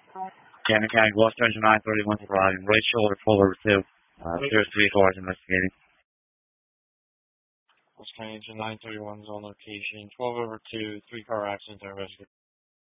Yeah, mechanic, Gloucester engine 931 arriving. Right shoulder, full over 2. There's 3 cars investigating. Gloucester engine 931 is on location. 12 over 2, 3 car accident are investigating.